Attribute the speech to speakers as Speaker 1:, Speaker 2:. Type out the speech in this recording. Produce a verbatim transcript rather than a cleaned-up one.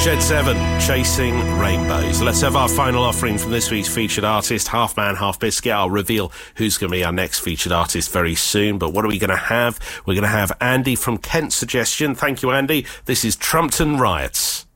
Speaker 1: Shed seven, Chasing Rainbows. Let's have our final offering from this week's featured artist, Half Man, Half Biscuit. I'll reveal who's going to be our next featured artist very soon. But what are we going to have? We're going to have Andy from Kent suggestion. Thank you, Andy. This is Trumpton Riots.